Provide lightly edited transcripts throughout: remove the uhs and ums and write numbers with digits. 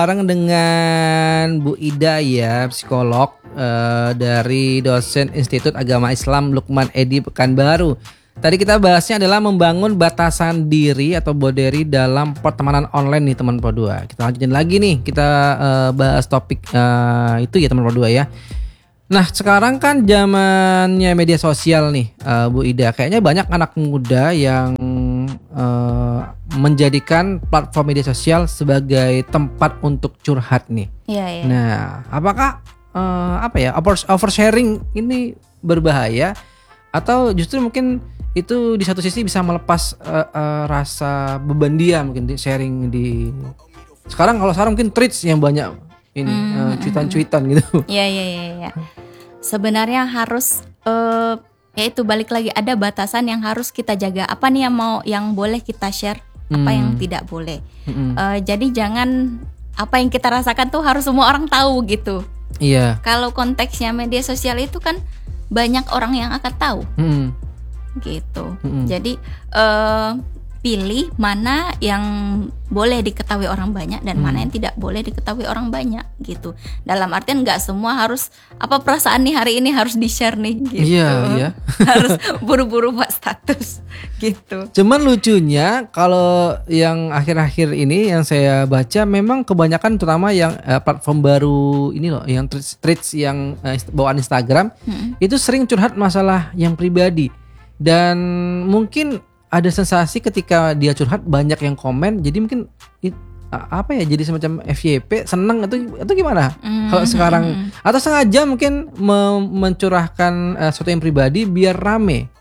Bareng dengan Bu Ida ya, psikolog dari dosen Institut Agama Islam Lukman Edy Pekanbaru. Tadi kita bahasnya adalah membangun batasan diri atau boundary dalam pertemanan online nih teman Pro 2. Kita lanjutin lagi nih, kita bahas topik itu ya teman Pro 2 ya. Nah sekarang kan zamannya media sosial nih Bu Ida. Kayaknya banyak anak muda yang menjadikan platform media sosial sebagai tempat untuk curhat nih. Iya. Nah, apakah oversharing ini berbahaya atau justru mungkin itu di satu sisi bisa melepas rasa beban dia mungkin di sharing di sekarang mungkin tweets yang banyak ini cuitan-cuitan gitu. Iya. Sebenarnya harus yaitu balik lagi ada batasan yang harus kita jaga. Apa nih yang boleh kita share, apa yang tidak boleh. Jadi jangan apa yang kita rasakan tuh harus semua orang tahu gitu. Iya. Kalau konteksnya media sosial itu kan banyak orang yang akan tahu. Gitu. Jadi pilih mana yang boleh diketahui orang banyak dan mana yang tidak boleh diketahui orang banyak gitu. Dalam artian nggak semua harus apa perasaan nih hari ini harus di-share nih gitu. Iya. Harus buru-buru buat status gitu. Cuman lucunya kalau yang akhir-akhir ini yang saya baca memang kebanyakan terutama yang platform baru ini loh, yang threads yang bawaan Instagram itu sering curhat masalah yang pribadi dan mungkin ada sensasi ketika dia curhat banyak yang komen, jadi mungkin jadi semacam FYP seneng itu gimana? Kalau sekarang atau sengaja mungkin mencurahkan sesuatu yang pribadi biar rame.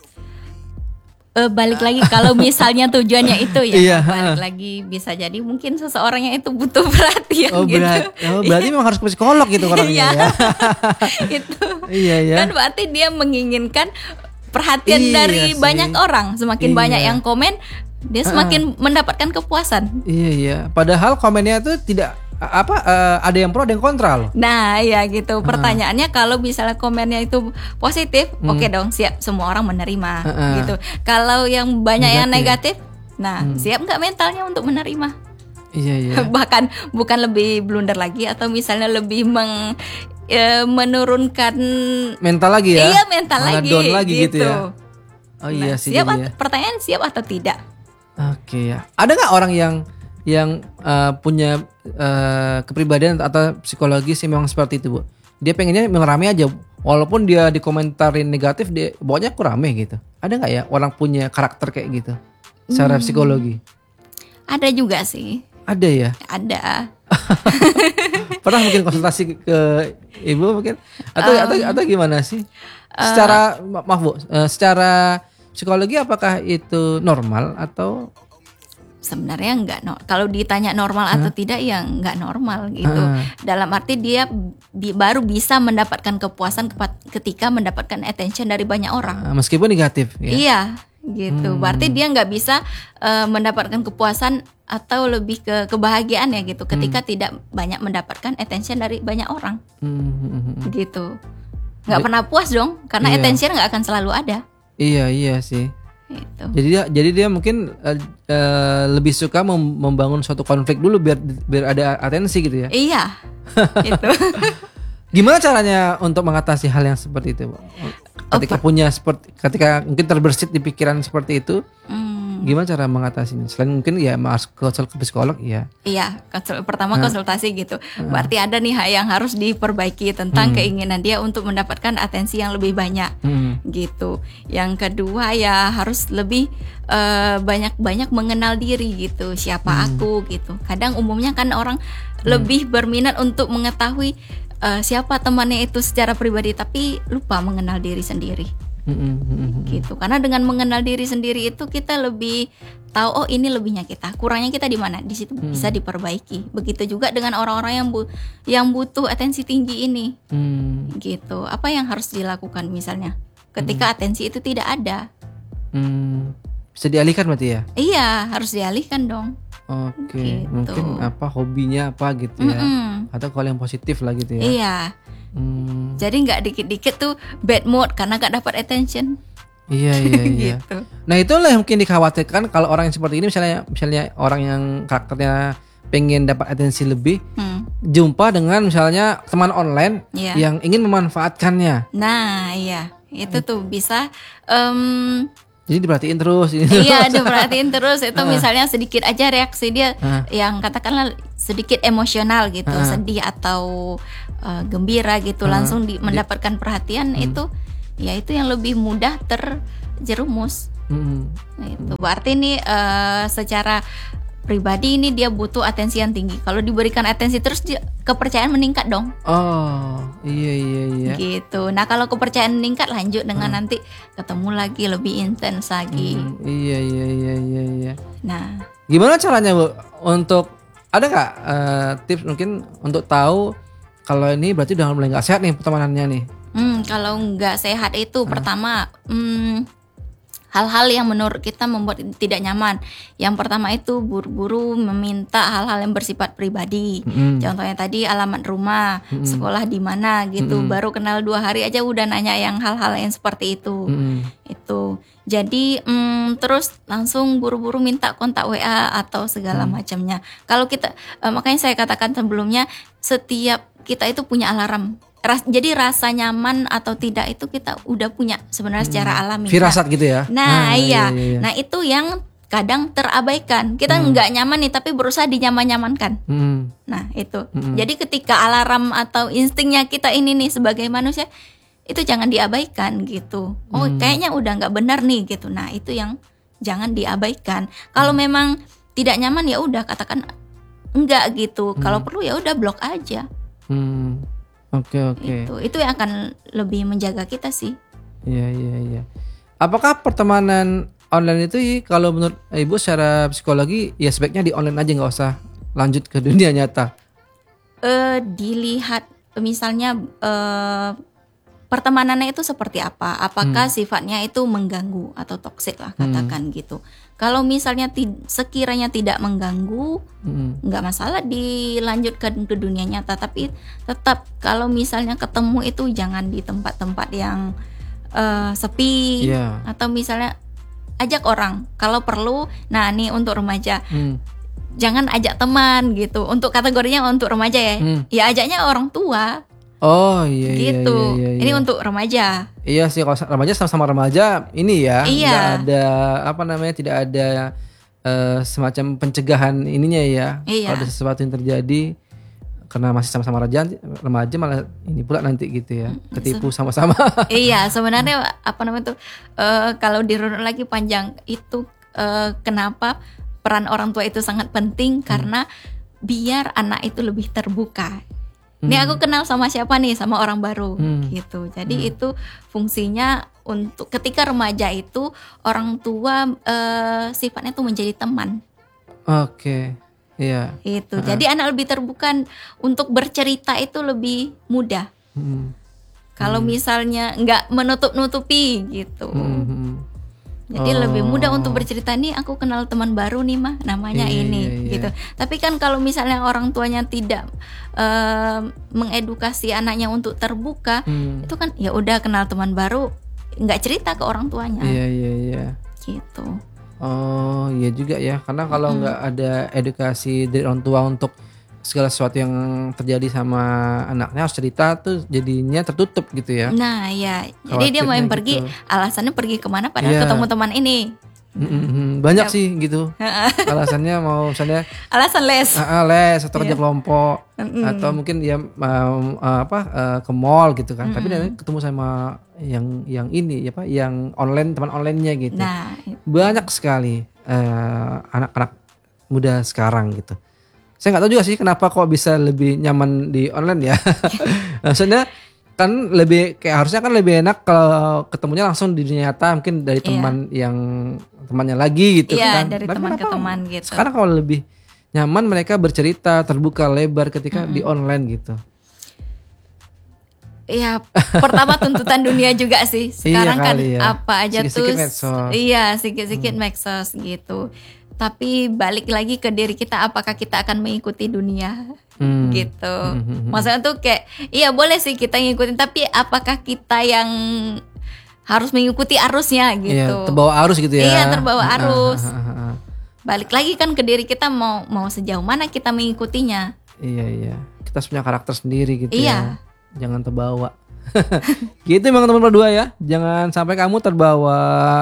Balik lagi kalau misalnya tujuannya itu ya, iya, balik lagi bisa jadi mungkin seseorang yang itu butuh perhatian gitu. Berarti memang harus ke psikolog gitu orangnya ya. Itu. Iya. Kan berarti dia menginginkan perhatian dari banyak orang. Semakin banyak yang komen, dia semakin mendapatkan kepuasan. Iya. Padahal komennya itu tidak ada yang pro ada yang kontra loh. Nah ya gitu. Pertanyaannya kalau misalnya komennya itu positif, oke dong, siap semua orang menerima gitu. Kalau yang banyak yang negatif, siap nggak mentalnya untuk menerima? Iya. Bahkan bukan lebih blunder lagi atau misalnya lebih menurunkan mental lagi ya. Iya, mental lagi. Down lagi gitu ya. Oh iya sih. Siap pertanyaan siap atau tidak? Oke ya. Ada nggak orang yang punya kepribadian atau psikologis yang memang seperti itu, Bu? Dia pengennya rame aja, walaupun dia dikomentarin negatif, dia pokoknya aku rame gitu. Ada nggak ya orang punya karakter kayak gitu secara psikologi? Ada juga sih. Ada ya? Ada. Pernah mungkin konsultasi ke Ibu mungkin atau gimana sih? Secara maaf Bu, secara psikologi apakah itu normal atau sebenarnya enggak kalau ditanya normal atau tidak ya enggak normal gitu. Dalam arti dia baru bisa mendapatkan kepuasan ketika mendapatkan attention dari banyak orang. Meskipun negatif ya. Iya, gitu. Berarti dia enggak bisa mendapatkan kepuasan atau lebih ke kebahagiaan ya gitu ketika tidak banyak mendapatkan attention dari banyak orang. Gitu. Enggak pernah puas dong karena attention enggak akan selalu ada. Iya sih. Gitu. Jadi dia mungkin lebih suka membangun suatu konflik dulu biar ada atensi gitu ya. Iya. Gitu. Gimana caranya untuk mengatasi hal yang seperti itu, Bu? Ketika mungkin terbersit di pikiran seperti itu, gimana cara mengatasinya? Selain mungkin ya masuk ke psikolog ya. Iya, pertama konsultasi gitu. Berarti ada nih yang harus diperbaiki tentang keinginan dia untuk mendapatkan atensi yang lebih banyak. Gitu. Yang kedua ya harus lebih banyak mengenal diri gitu. Siapa aku gitu. Kadang umumnya kan orang lebih berminat untuk mengetahui siapa temannya itu secara pribadi tapi lupa mengenal diri sendiri. Gitu. Karena dengan mengenal diri sendiri itu kita lebih tahu ini lebihnya kita, kurangnya kita di mana, di situ bisa diperbaiki. Begitu juga dengan orang-orang yang butuh atensi tinggi ini. Gitu. Apa yang harus dilakukan misalnya ketika atensi itu tidak ada? Bisa dialihkan berarti ya? Iya, harus dialihkan dong. Oke, gitu. Mungkin hobinya apa gitu ya, atau kalau yang positif lah gitu ya. Iya. Jadi nggak dikit-dikit tuh bad mood karena nggak dapat attention. Iya. Gitu. Nah itulah yang mungkin dikhawatirkan kalau orang yang seperti ini misalnya orang yang karakternya pengen dapat atensi lebih, jumpa dengan misalnya teman online yang ingin memanfaatkannya. Nah, iya, itu tuh bisa. Jadi diperhatiin terus. Iya, diperhatiin terus. Itu misalnya sedikit aja reaksi dia yang katakanlah sedikit emosional gitu, sedih atau gembira gitu, langsung mendapatkan perhatian itu, ya itu yang lebih mudah terjerumus. Nah, itu berarti nih secara pribadi ini dia butuh atensi yang tinggi. Kalau diberikan atensi terus kepercayaan meningkat dong. Oh, iya. Gitu. Nah, kalau kepercayaan meningkat lanjut dengan nanti ketemu lagi lebih intens lagi. Iya. Nah, gimana caranya Bu untuk ada nggak tips mungkin untuk tahu kalau ini berarti udah mulai nggak sehat nih pertemanannya nih? Kalau nggak sehat itu pertama hal-hal yang menurut kita membuat tidak nyaman. Yang pertama itu buru-buru meminta hal-hal yang bersifat pribadi. Contohnya tadi alamat rumah, sekolah di mana gitu. Baru kenal 2 hari aja udah nanya yang hal-hal yang seperti itu. Itu. Jadi terus langsung buru-buru minta kontak WA atau segala macamnya. Kalau kita makanya saya katakan sebelumnya, setiap kita itu punya alarm. Jadi rasa nyaman atau tidak itu kita udah punya sebenarnya secara alami. Firasat gitu ya. Nah, iya. Nah, itu yang kadang terabaikan. Kita nggak nyaman nih tapi berusaha dinyaman-nyamankan. Nah, itu. Jadi ketika alarm atau instingnya kita ini nih sebagai manusia itu jangan diabaikan gitu. Oh, kayaknya udah nggak benar nih gitu. Nah, itu yang jangan diabaikan. Kalau memang tidak nyaman ya udah katakan enggak gitu. Kalau perlu ya udah blok aja. Oke. Itu yang akan lebih menjaga kita sih. Iya. Apakah pertemanan online itu kalau menurut Ibu secara psikologi ya sebaiknya di online aja, nggak usah lanjut ke dunia nyata? Dilihat misalnya pertemanannya itu seperti apa? Apakah sifatnya itu mengganggu atau toksik lah katakan gitu. Kalau misalnya sekiranya tidak mengganggu, nggak masalah dilanjutkan ke dunia nyata. Tapi tetap kalau misalnya ketemu itu jangan di tempat-tempat yang sepi, atau misalnya ajak orang. Kalau perlu, nah nih untuk remaja, jangan ajak teman gitu. Untuk kategorinya untuk remaja ya, ya ajaknya orang tua. Oh iya gitu. Iya. Ini untuk remaja. Iya sih, kalau remaja sama remaja ini ya, nggak ada tidak ada semacam pencegahan ininya ya. Kalau ada sesuatu yang terjadi karena masih sama-sama remaja malah ini pula nanti gitu ya, ketipu sama-sama. Iya, sebenarnya kalau dirunut lagi panjang itu kenapa peran orang tua itu sangat penting karena biar anak itu lebih terbuka. Ini aku kenal sama siapa nih, sama orang baru gitu. Jadi itu fungsinya untuk ketika remaja itu orang tua sifatnya tuh menjadi teman. Oke. Iya. Itu. Jadi anak lebih terbuka untuk bercerita itu lebih mudah. Kalau misalnya nggak menutup-nutupi gitu. Jadi lebih mudah untuk bercerita, nih aku kenal teman baru nih mah, namanya ini gitu. Tapi kan kalau misalnya orang tuanya tidak mengedukasi anaknya untuk terbuka, itu kan ya udah kenal teman baru nggak cerita ke orang tuanya. Iya. Gitu. Oh iya juga ya, karena kalau nggak ada edukasi dari orang tua untuk segala sesuatu yang terjadi sama anaknya harus cerita tuh jadinya tertutup gitu ya. Nah ya, jadi dia mau pergi, alasannya pergi kemana padahal ketemu teman ini. Banyak sih gitu. Alasannya mau misalnya alasan les. Les atau kerja kelompok atau mungkin dia ke mall gitu kan. Tapi nanti ketemu sama yang ini yang online, teman onlinenya gitu. Nah, banyak sekali anak-anak muda sekarang gitu. Saya nggak tahu juga sih kenapa kok bisa lebih nyaman di online ya. Maksudnya kan lebih kayak harusnya kan lebih enak kalau ketemunya langsung di dunia nyata, mungkin dari teman yang temannya lagi gitu kan. Iya, dari teman ke teman gitu. Sekarang kalau lebih nyaman mereka bercerita terbuka lebar ketika di online gitu. Iya, pertama tuntutan dunia juga sih. Sekarang kan apa aja sikit-sikit tuh medsos. Iya, sikit-sikit medsos gitu. Tapi balik lagi ke diri kita, apakah kita akan mengikuti dunia gitu. Maksudnya tuh kayak iya boleh sih kita ngikutin, tapi apakah kita yang harus mengikuti arusnya gitu. Iya, terbawa arus gitu ya. Iya, terbawa arus. Balik lagi kan ke diri kita, mau sejauh mana kita mengikutinya. Iya. Kita punya karakter sendiri gitu Iya. ya. Jangan terbawa. Gitu memang teman berdua ya. Jangan sampai kamu terbawa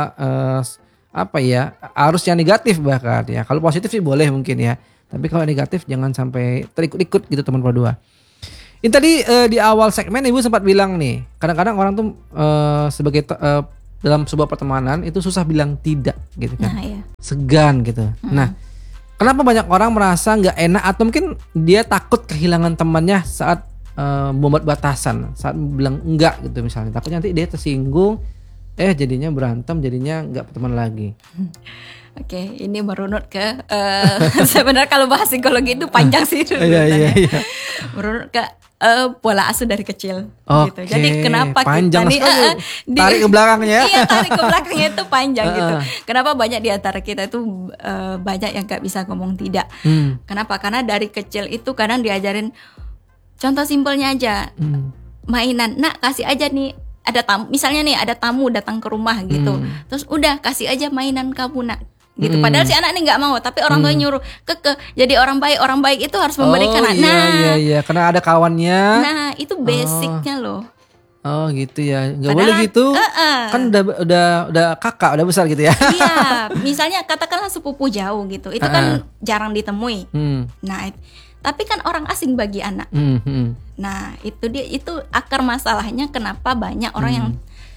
arus yang negatif bahkan ya. Kalau positif sih boleh mungkin ya. Tapi kalau negatif jangan sampai terikut-ikut gitu teman berdua. Ini tadi di awal segmen Ibu sempat bilang nih, kadang-kadang orang tuh sebagai dalam sebuah pertemanan itu susah bilang tidak gitu kan. Nah, iya. Segan gitu. Nah, kenapa banyak orang merasa nggak enak atau mungkin dia takut kehilangan temannya saat membuat batasan, saat bilang enggak gitu misalnya. Takutnya nanti dia tersinggung, jadinya berantem, jadinya nggak berteman lagi. Oke, ini merunut ke sebenarnya kalau bahas psikologi itu panjang sih. Iya. Merunut ke pola asuh dari kecil gitu. Oke, Jadi kenapa panjang kita nih tarik ke belakangnya. Iya, tarik ke belakangnya itu panjang gitu. Kenapa banyak di antara kita itu banyak yang gak bisa ngomong tidak. Kenapa? Karena dari kecil itu kadang diajarin, contoh simpelnya aja, mainan, nak kasih aja nih, ada tamu, misalnya nih ada tamu datang ke rumah gitu, terus udah kasih aja mainan kamu nak gitu. Padahal si anak ini nggak mau, tapi orang tua nyuruh jadi orang baik itu harus memberikan. Iya, karena ada kawannya. Nah itu basicnya loh. Oh gitu ya, nggak boleh gitu. Kan udah kakak, udah besar gitu ya. Iya, misalnya katakanlah sepupu jauh gitu, itu kan jarang ditemui. Nah tapi kan orang asing bagi anak. Nah itu akar masalahnya kenapa banyak orang yang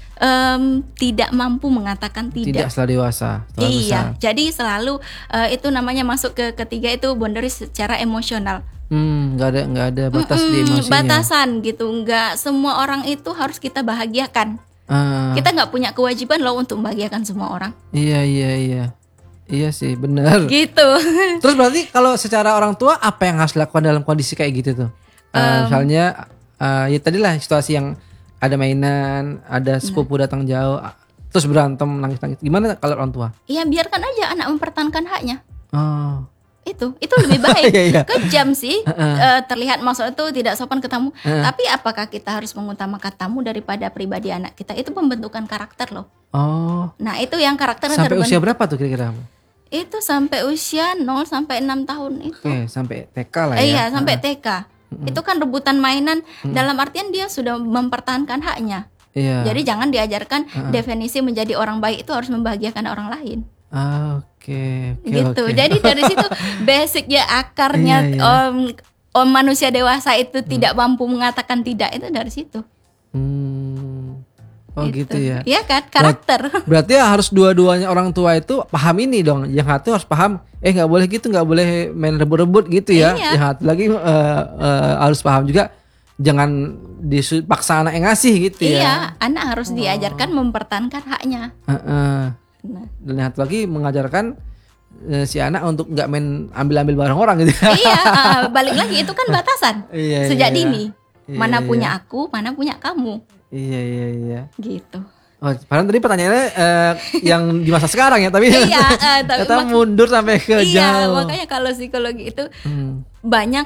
tidak mampu mengatakan tidak. Tidak setelah dewasa. Iya, besar. Jadi selalu itu namanya masuk ke ketiga itu boundaries secara emosional. Nggak ada batas di emosinya. Batasan gitu, nggak semua orang itu harus kita bahagiakan. Kita nggak punya kewajiban loh untuk membahagiakan semua orang. Iya sih, benar. Gitu. Terus berarti kalau secara orang tua apa yang harus dilakukan dalam kondisi kayak gitu tuh? Misalnya ya tadilah situasi yang ada mainan, ada sepupu datang jauh, terus berantem, nangis-nangis. Gimana kalau orang tua? Iya, biarkan aja anak mempertahankan haknya. Oh. Itu lebih baik. Iya. Kejam sih, terlihat maksudnya itu tidak sopan ke tamu. Tapi apakah kita harus mengutamakan tamu daripada pribadi anak kita? Itu pembentukan karakter loh. Oh. Nah itu yang karakternya sampai terbentuk. Usia berapa tuh kira-kira? Itu sampai usia 0 sampai 6 tahun itu. Oke, sampai TK lah ya. Iya, sampai TK. Itu kan rebutan mainan, dalam artian dia sudah mempertahankan haknya. Iya. Jadi jangan diajarkan definisi menjadi orang baik itu harus membahagiakan orang lain. Oke. Gitu. Jadi dari situ basicnya, akarnya manusia dewasa itu tidak mampu mengatakan tidak, itu dari situ. Oh gitu ya. Iya kan, karakter. Berarti harus dua-duanya orang tua itu paham ini dong. Yang satu harus paham, nggak boleh gitu, nggak boleh main rebut-rebut gitu ya. Iya. Yang satu lagi harus paham juga, jangan dipaksa anak yang ngasih gitu ya. Iya, anak harus diajarkan mempertahankan haknya. Nah. Dan yang satu lagi mengajarkan si anak untuk nggak main ambil-ambil barang orang gitu. Iya, balik lagi itu kan batasan. Sejak dini. Mana punya aku, mana punya kamu. Iya. Gitu. Oh, padahal tadi pertanyaannya yang di masa sekarang ya, tapi kita mundur sampai ke jauh. Iya, makanya kalau psikologi itu banyak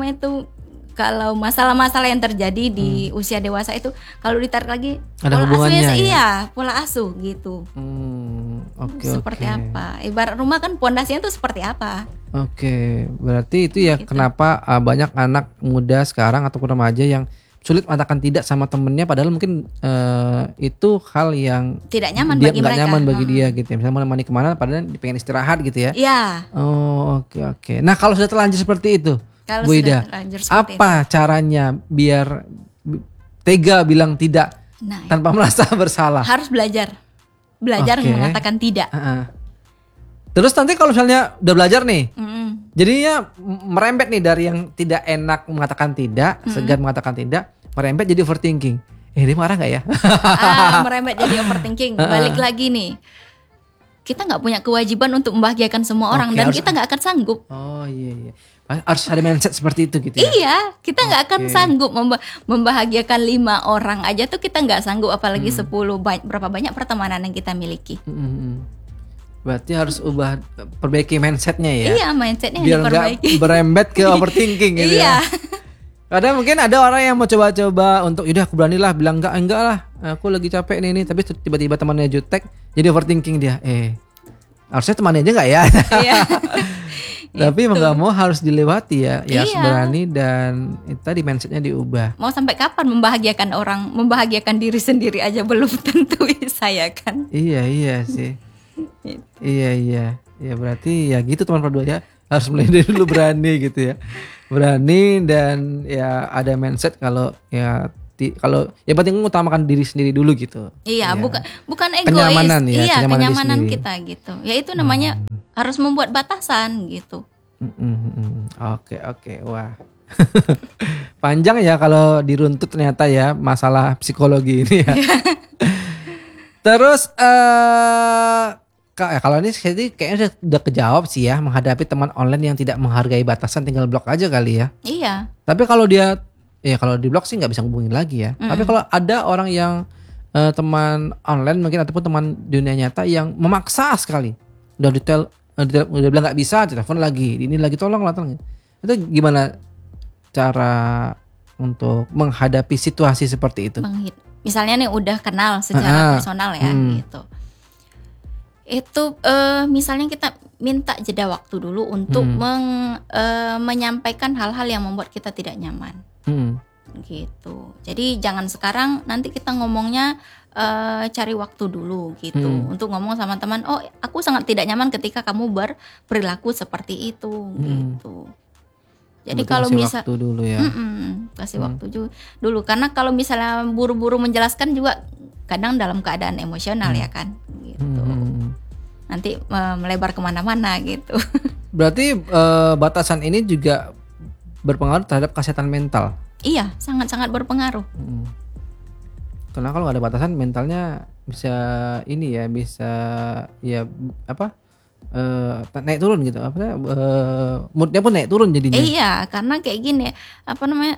kalau masalah-masalah yang terjadi di usia dewasa itu kalau ditarik lagi ada hubungannya ya? Iya, pola asuh gitu. Seperti apa? Ibarat rumah kan pondasinya itu seperti apa? Oke, berarti itu ya gitu. Kenapa banyak anak muda sekarang ataupun remaja yang sulit mengatakan tidak sama temennya, padahal mungkin itu hal yang tidak nyaman bagi mereka. Nyaman bagi dia gitu ya. Misalnya menemani kemana, padahal pengen istirahat gitu ya. Iya. Oh oke. Nah kalau sudah terlanjur seperti itu, Bu Ida, apa caranya biar tega bilang tidak tanpa merasa bersalah? Harus belajar mengatakan tidak. Terus nanti kalau misalnya udah belajar nih, jadinya merembet nih dari yang tidak enak mengatakan tidak, segan mengatakan tidak, merembet jadi overthinking. Dia marah nggak ya? Merembet jadi overthinking. Balik lagi nih, kita nggak punya kewajiban untuk membahagiakan semua orang dan kita nggak akan sanggup. Oh iya. Harus ada mindset seperti itu gitu ya? Iya, kita nggak akan sanggup membahagiakan 5 orang aja tuh kita nggak sanggup, apalagi 10. Berapa banyak pertemanan yang kita miliki. Berarti harus perbaiki mindsetnya ya? Iya, mindsetnya biar diperbaiki. Biar nggak berembet ke overthinking gitu ya? Kadang mungkin ada orang yang mau coba-coba untuk, yaudah aku beranilah bilang enggak lah, aku lagi capek nih, tapi tiba-tiba temannya jutek, jadi overthinking dia. harusnya temannya aja nggak ya? Iya. Tapi mau Itu. nggak mau harus dilewati ya. Ya harus Iya. berani dan itu tadi mindsetnya diubah. Mau sampai kapan membahagiakan orang, membahagiakan diri sendiri aja belum tentu bisa ya kan. Iya sih. Gitu. Iya. Ya berarti ya gitu teman berdua ya. Harus mulai dari dulu berani gitu ya. Berani dan ya ada mindset kalau ya kalau ya penting mengutamakan diri sendiri dulu gitu. Iya, Ya. bukan egois. Kenyamanan ya, iya, kenyamanan diri kenyamanan sendiri. kita gitu. Ya itu namanya harus membuat batasan gitu. Oke. Wah. Panjang ya kalau diruntut ternyata ya masalah psikologi ini ya. Terus kalau ini jadi kayaknya udah kejawab sih ya, menghadapi teman online yang tidak menghargai batasan tinggal blok aja kali ya. Iya. Tapi kalau dia ya kalau di blok sih nggak bisa hubungin lagi ya. Tapi kalau ada orang yang teman online mungkin ataupun teman dunia nyata yang memaksa sekali, udah udah bilang nggak bisa, telepon lagi, ini lagi tolong. Itu gimana cara untuk menghadapi situasi seperti itu? Misalnya nih udah kenal secara personal ya gitu. Itu misalnya kita minta jeda waktu dulu untuk menyampaikan hal-hal yang membuat kita tidak nyaman. Gitu. Jadi jangan sekarang, nanti kita ngomongnya cari waktu dulu gitu untuk ngomong sama teman. Oh, aku sangat tidak nyaman ketika kamu berperilaku seperti itu gitu. Jadi kalau misal waktu dulu ya. Kasih waktu dulu, karena kalau misalnya buru-buru menjelaskan juga kadang dalam keadaan emosional ya kan gitu. Nanti melebar kemana-mana gitu. Berarti batasan ini juga berpengaruh terhadap kesehatan mental. Iya, sangat-sangat berpengaruh. Karena kalau nggak ada batasan mentalnya bisa ini ya, bisa ya apa naik turun gitu, moodnya pun naik turun jadinya. Iya, karena kayak gini, apa namanya,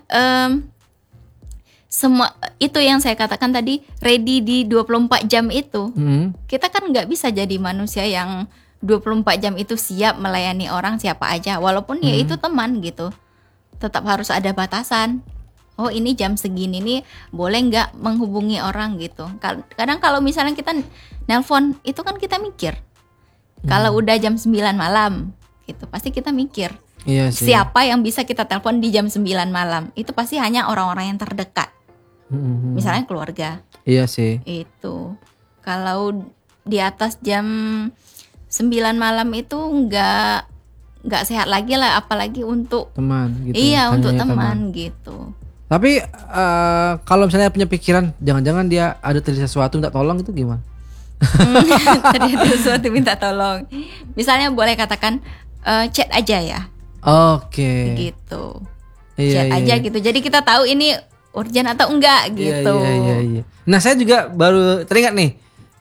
semua itu yang saya katakan tadi, ready di 24 jam itu. Kita kan nggak bisa jadi manusia yang 24 jam itu siap melayani orang siapa aja, walaupun ya itu teman gitu. Tetap harus ada batasan. Oh, ini jam segini nih boleh nggak menghubungi orang gitu. Kadang kalau misalnya kita nelpon, itu kan kita mikir. Kalau udah jam 9 malam gitu, pasti kita mikir. Iya sih. Siapa yang bisa kita telepon di jam 9 malam? Itu pasti hanya orang-orang yang terdekat. Misalnya keluarga. Iya sih. Itu. Kalau di atas jam 9 malam itu nggak sehat lagi lah, apalagi untuk teman gitu. Iya, untuk teman gitu. Tapi kalau misalnya punya pikiran jangan-jangan dia ada terjadi sesuatu minta tolong, itu gimana? Tadi ada sesuatu minta tolong. Misalnya boleh katakan chat aja ya. Oke. Gitu. Iya, Chat aja gitu. Jadi kita tahu ini urgent atau enggak gitu. Iya. Nah, saya juga baru teringat nih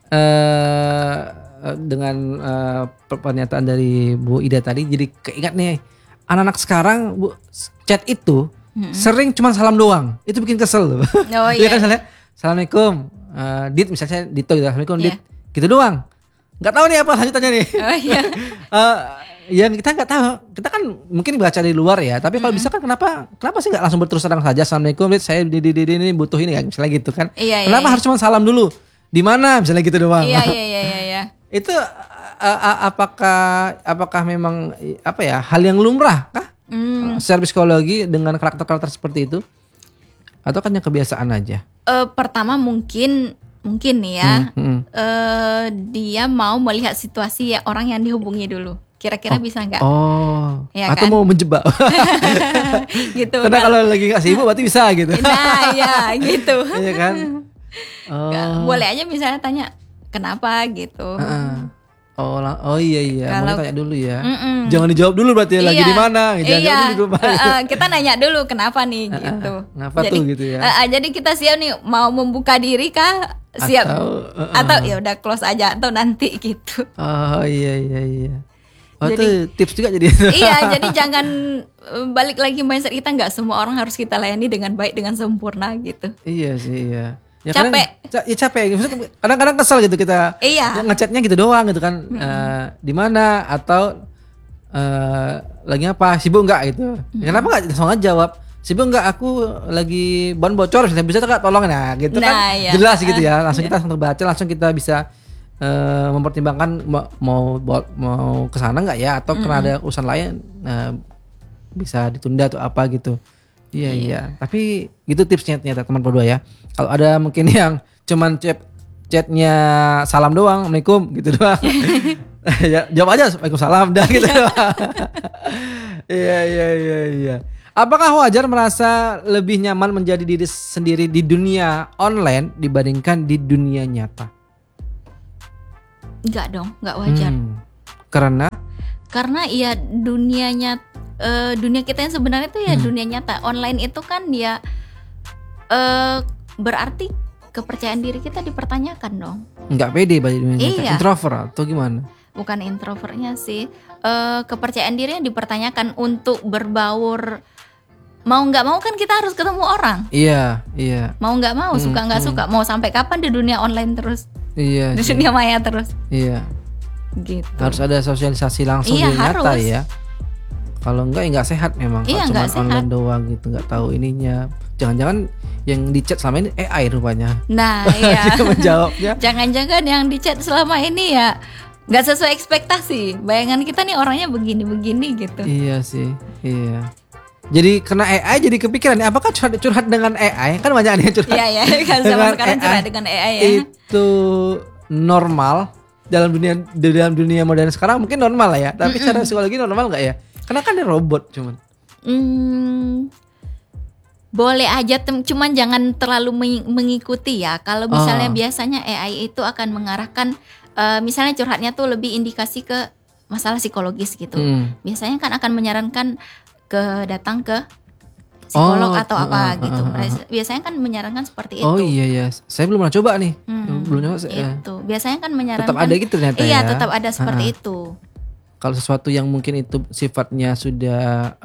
dengan pernyataan dari Bu Ida tadi, jadi keingat nih anak-anak sekarang chat itu sering cuma salam doang. Itu bikin kesel loh. Oh Dia iya. kan misalnya, Assalamualaikum Dit, misalnya Dito gitu, Assalamualaikum Dit, gitu doang. Nggak tahu nih apa lanjutannya nih. Oh iya. Yang kita nggak tahu, kita kan mungkin baca di luar ya, tapi kalau bisa kan kenapa sih nggak langsung berterus terang saja, Assalamualaikum Dit, saya di ini butuh ini kan, misalnya gitu kan. Iya, Kenapa harus cuma salam dulu? Di mana misalnya gitu doang. Iya. Itu apakah memang apa ya, hal yang lumrah kah? Secara psikologi dengan karakter-karakter seperti itu? Atau kan yang kebiasaan aja? Pertama mungkin nih ya, dia mau melihat situasi ya orang yang dihubungi dulu. Kira-kira bisa nggak? Oh, ya atau kan? mau menjebak? Gitu. Karena kalau lagi nggak sibuk berarti bisa gitu. Nah ya gitu. Iya kan? Boleh aja misalnya tanya kenapa gitu. Oh iya. Mau Kalau- tanya dulu ya. Jangan dijawab dulu berarti ya, lagi di mana? Jangan Iya. jawab dulu di rumah. Kita nanya dulu kenapa nih gitu. Kenapa tuh gitu ya? Jadi kita siap nih mau membuka diri kah? Siap. Atau ya udah close aja atau nanti gitu. Oh iya. Oh Jadi- itu tips juga jadi. Iya, jadi jangan balik lagi mindset kita, nggak semua orang harus kita layani dengan baik, dengan sempurna gitu. Iya sih, iya. Ya Capek. Capek. Maksudnya kadang-kadang kesel gitu kita. Iya. Ngechatnya gitu doang gitu kan. Di mana atau lagi apa? Sibuk enggak gitu. Kenapa enggak langsung aja jawab? Sibuk enggak? Aku lagi ban bocor, bisa enggak tolong, nah gitu Nah, kan. iya. Jelas gitu ya. Langsung kita langsung terbaca, langsung kita bisa mempertimbangkan mau ke sana nggak ya, atau karena ada urusan lain bisa ditunda atau apa gitu. Iya. Tapi gitu tipsnya ternyata teman berdua ya. Kalau ada mungkin yang cuman chatnya salam doang, Assalamualaikum gitu doang. Ya, jawab aja Waalaikumsalam dah gitu. Iya. Apakah wajar merasa lebih nyaman menjadi diri sendiri di dunia online dibandingkan di dunia nyata? Enggak dong, enggak wajar. Karena ya dunia kita yang sebenarnya itu ya dunia nyata. Online itu kan ya berarti kepercayaan diri kita dipertanyakan dong. Enggak pede pada dunia nyata. Introvert atau gimana? Bukan introvertnya sih, kepercayaan diri yang dipertanyakan untuk berbaur. Mau nggak mau kan kita harus ketemu orang. Iya. Mau nggak mau, suka nggak suka, mau sampai kapan di dunia online terus? Iya. Di dunia maya terus. Iya. Gitu. Harus ada sosialisasi langsung di nyata ya. Kalau enggak ya nggak sehat memang. Iya, cuma online doang gitu, nggak tahu ininya. Jangan-jangan yang di chat selama ini AI rupanya. Nah, iya. Dia menjawabnya. Jangan-jangan yang di chat selama ini ya nggak sesuai ekspektasi. Bayangan kita nih orangnya begini-begini gitu. Iya sih. Iya. Jadi kena AI jadi kepikiran nih, apakah curhat dengan AI? Kan banyak yang curhat. Iya kan zaman sekarang curhat dengan AI ya. Itu normal dalam dunia modern sekarang mungkin normal lah ya. Tapi secara psikologi normal nggak ya? Karena kan dia robot cuman. Boleh aja, cuman jangan terlalu mengikuti ya. Kalau misalnya biasanya AI itu akan mengarahkan, misalnya curhatnya tuh lebih indikasi ke masalah psikologis gitu. Biasanya kan akan menyarankan datang ke psikolog atau apa gitu. Biasanya kan menyarankan seperti itu. Oh iya, saya belum pernah coba nih. Belum coba. Itu biasanya kan menyarankan. Tetap ada gitu ternyata ya. Iya, tetap ada seperti itu. Kalau sesuatu yang mungkin itu sifatnya sudah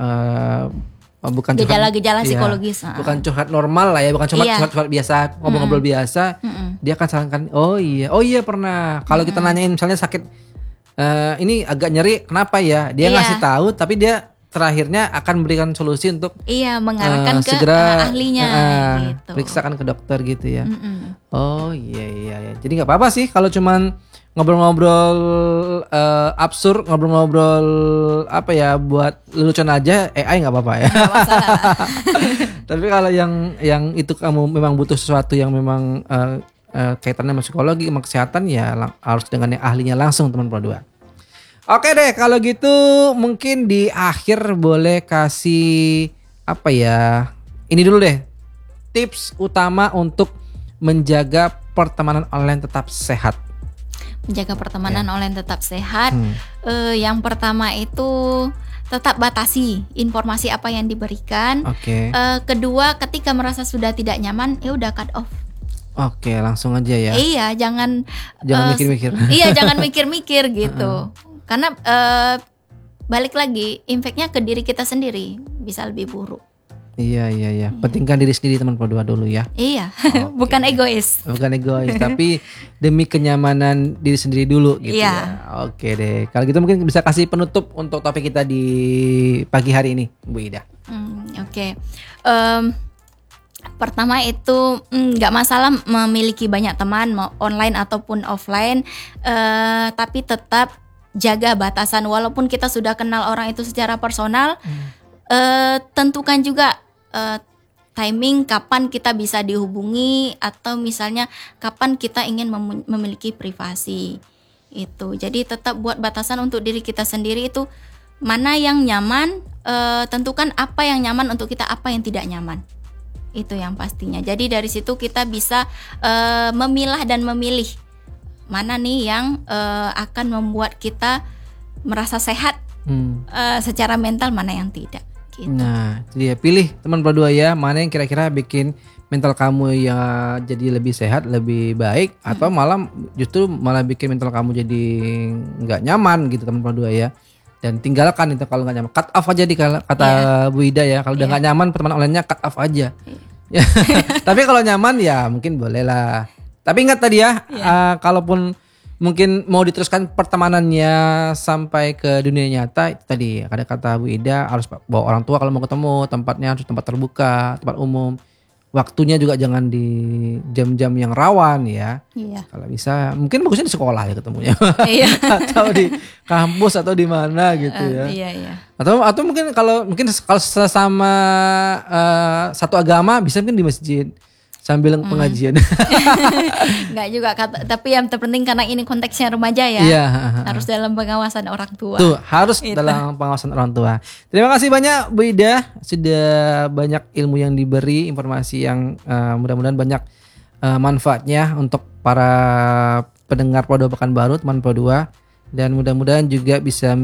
bukan gejala-gejala psikologis, bukan curhat normal lah ya, bukan cuma curhat biasa, ngobrol-ngobrol biasa, dia akan sarankan. Oh iya pernah. Kalau kita nanyain misalnya sakit, ini agak nyeri, kenapa ya? Dia ngasih tahu, tapi dia terakhirnya akan memberikan solusi untuk mengarahkan ke segera ahlinya gitu. Periksakan ke dokter gitu ya. Oh iya. Jadi nggak apa-apa sih kalau cuman ngobrol-ngobrol absurd, ngobrol-ngobrol apa ya buat lelucon aja, AI nggak apa-apa ya. Nggak masalah. Tapi kalau yang itu kamu memang butuh sesuatu yang memang kaitannya sama psikologi, sama kesehatan ya harus dengan yang ahlinya langsung teman berdua. Oke deh, kalau gitu mungkin di akhir boleh kasih apa ya? Ini dulu deh, tips utama untuk menjaga pertemanan online tetap sehat. Menjaga pertemanan online tetap sehat. Yang pertama itu tetap batasi informasi apa yang diberikan. Kedua, ketika merasa sudah tidak nyaman, ya udah cut off. Oke, langsung aja ya. Iya, jangan mikir-mikir. Iya, jangan mikir-mikir gitu. Karena balik lagi, impactnya ke diri kita sendiri bisa lebih buruk. Iya. Pentingkan diri sendiri teman berdua dulu ya. Iya, bukan egois. Bukan egois, tapi demi kenyamanan diri sendiri dulu gitu ya. Oke deh. Kalau gitu mungkin bisa kasih penutup untuk topik kita di pagi hari ini, Bu Ida. Oke. Pertama itu nggak masalah memiliki banyak teman, mau online ataupun offline, tapi tetap jaga batasan. Walaupun kita sudah kenal orang itu secara personal, tentukan juga timing kapan kita bisa dihubungi, atau misalnya kapan kita ingin memiliki privasi itu. Jadi tetap buat batasan untuk diri kita sendiri, itu mana yang nyaman, tentukan apa yang nyaman untuk kita, apa yang tidak nyaman. Itu yang pastinya. Jadi dari situ kita bisa memilah dan memilih mana nih yang akan membuat kita merasa sehat secara mental, mana yang tidak gitu. Nah dia pilih teman berdua ya, mana yang kira-kira bikin mental kamu ya jadi lebih sehat, lebih baik, atau justru malah bikin mental kamu jadi nggak nyaman gitu teman berdua ya. Dan tinggalkan itu kalau nggak nyaman, cut off aja kata Bu Ida ya. Kalau udah nggak nyaman pertemanan online-nya cut off aja. Tapi kalau nyaman ya mungkin boleh lah. Tapi ingat tadi ya, kalaupun mungkin mau diteruskan pertemanannya sampai ke dunia nyata, itu tadi ada kata Bu Ida, harus bawa orang tua kalau mau ketemu, tempatnya harus tempat terbuka, tempat umum. waktunya juga jangan di jam-jam yang rawan ya. Iya. Kalau bisa mungkin bagusnya di sekolah ya ketemunya. Iya. Atau di kampus atau di mana gitu ya. Iya, iya. Atau mungkin kalau sesama satu agama bisa mungkin di masjid sambil pengajian. Enggak juga tapi yang terpenting karena ini konteksnya remaja ya. Iya. Harus dalam pengawasan orang tua. Tuh, harus Gitu. dalam pengawasan orang tua. Terima kasih banyak Bu Ida, sudah banyak ilmu yang diberi, informasi yang mudah-mudahan banyak manfaatnya untuk para pendengar Pro 2 Pekanbaru, teman Pro 2, dan mudah-mudahan juga bisa